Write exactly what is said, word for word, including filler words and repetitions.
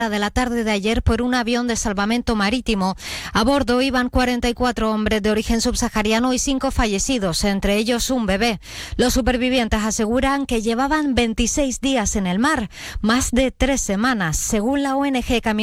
de la tarde de ayer por un avión de salvamento marítimo. A bordo iban cuarenta y cuatro hombres de origen subsahariano y cinco fallecidos, entre ellos un bebé. Los supervivientes aseguran que llevaban veintiséis días en el mar, más de tres semanas. Según la O N G Camino